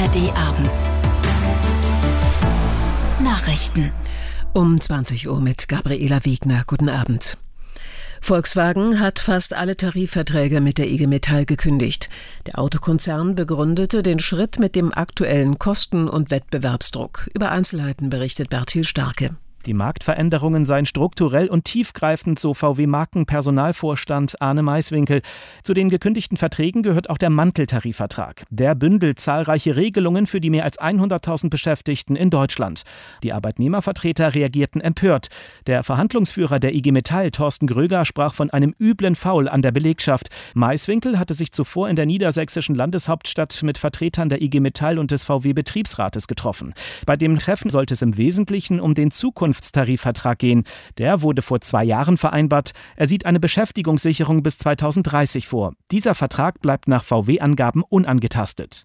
ARD-Abend. Nachrichten. Um 20 Uhr mit Gabriela Wegner. Guten Abend. Volkswagen hat fast alle Tarifverträge mit der IG Metall gekündigt. Der Autokonzern begründete den Schritt mit dem aktuellen Kosten- und Wettbewerbsdruck. Über Einzelheiten berichtet Bertil Starke. Die Marktveränderungen seien strukturell und tiefgreifend, so VW-Markenpersonalvorstand Arne Maiswinkel. Zu den gekündigten Verträgen gehört auch der Manteltarifvertrag. Der bündelt zahlreiche Regelungen für die mehr als 100.000 Beschäftigten in Deutschland. Die Arbeitnehmervertreter reagierten empört. Der Verhandlungsführer der IG Metall, Thorsten Gröger, sprach von einem üblen Foul an der Belegschaft. Maiswinkel hatte sich zuvor in der niedersächsischen Landeshauptstadt mit Vertretern der IG Metall und des VW-Betriebsrates getroffen. Bei dem Treffen sollte es im Wesentlichen um den Zukunftstarifvertrag gehen. Der wurde vor 2 Jahren vereinbart. Er sieht eine Beschäftigungssicherung bis 2030 vor. Dieser Vertrag bleibt nach VW-Angaben unangetastet.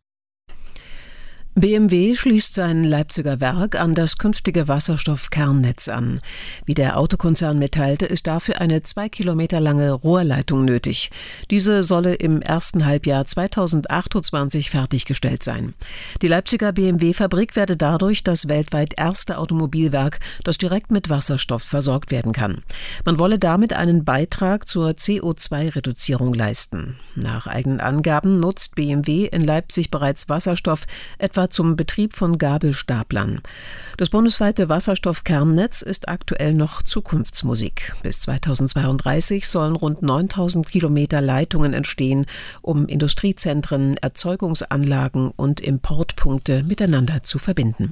BMW schließt sein Leipziger Werk an das künftige Wasserstoffkernnetz an. Wie der Autokonzern mitteilte, ist dafür eine 2 Kilometer lange Rohrleitung nötig. Diese solle im ersten Halbjahr 2028 fertiggestellt sein. Die Leipziger BMW-Fabrik werde dadurch das weltweit erste Automobilwerk, das direkt mit Wasserstoff versorgt werden kann. Man wolle damit einen Beitrag zur CO2-Reduzierung leisten. Nach eigenen Angaben nutzt BMW in Leipzig bereits Wasserstoff, etwa zum Betrieb von Gabelstaplern. Das bundesweite Wasserstoffkernnetz ist aktuell noch Zukunftsmusik. Bis 2032 sollen rund 9.000 Kilometer Leitungen entstehen, um Industriezentren, Erzeugungsanlagen und Importpunkte miteinander zu verbinden.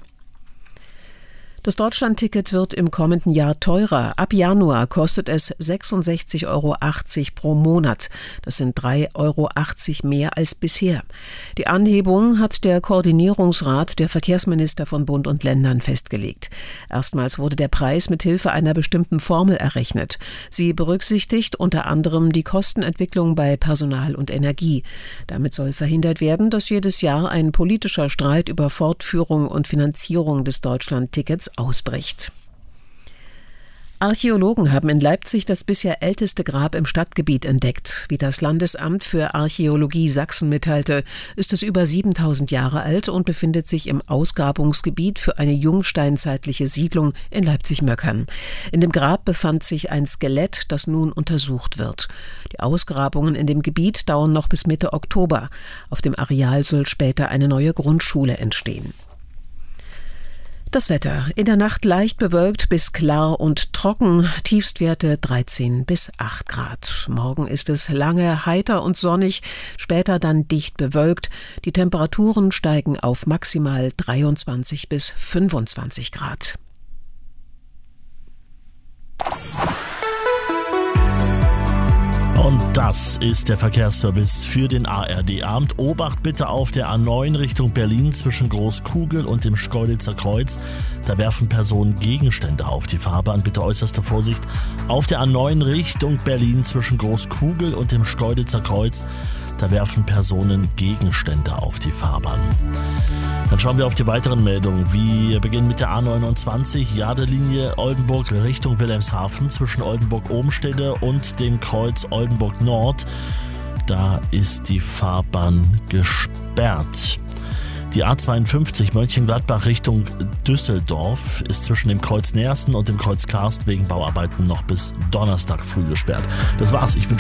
Das Deutschlandticket wird im kommenden Jahr teurer. Ab Januar kostet es 66,80 Euro pro Monat. Das sind 3,80 Euro mehr als bisher. Die Anhebung hat der Koordinierungsrat der Verkehrsminister von Bund und Ländern festgelegt. Erstmals wurde der Preis mit Hilfe einer bestimmten Formel errechnet. Sie berücksichtigt unter anderem die Kostenentwicklung bei Personal und Energie. Damit soll verhindert werden, dass jedes Jahr ein politischer Streit über Fortführung und Finanzierung des Deutschlandtickets ausbricht. Archäologen haben in Leipzig das bisher älteste Grab im Stadtgebiet entdeckt. Wie das Landesamt für Archäologie Sachsen mitteilte, ist es über 7.000 Jahre alt und befindet sich im Ausgrabungsgebiet für eine jungsteinzeitliche Siedlung in Leipzig-Möckern. In dem Grab befand sich ein Skelett, das nun untersucht wird. Die Ausgrabungen in dem Gebiet dauern noch bis Mitte Oktober. Auf dem Areal soll später eine neue Grundschule entstehen. Das Wetter. In der Nacht leicht bewölkt bis klar und trocken, Tiefstwerte 13 bis 8 Grad. Morgen ist es lange heiter und sonnig, später dann dicht bewölkt. Die Temperaturen steigen auf maximal 23 bis 25 Grad. Und das ist der Verkehrsservice für den ARD-Abend. Obacht bitte auf der A9 Richtung Berlin zwischen Großkugel und dem Schkeuditzer Kreuz. Da werfen Personen Gegenstände auf die Fahrbahn. Bitte äußerste Vorsicht auf der A9 Richtung Berlin zwischen Großkugel und dem Schkeuditzer Kreuz. Da werfen Personen Gegenstände auf die Fahrbahn. Dann schauen wir auf die weiteren Meldungen. Wir beginnen mit der A29, Jadelinie Oldenburg Richtung Wilhelmshaven zwischen Oldenburg-Ohmstede und dem Kreuz Oldenburg Nord. Da ist die Fahrbahn gesperrt. Die A52 Mönchengladbach Richtung Düsseldorf ist zwischen dem Kreuz Neersen und dem Kreuz Karst wegen Bauarbeiten noch bis Donnerstag früh gesperrt. Das war's. Ich wünsche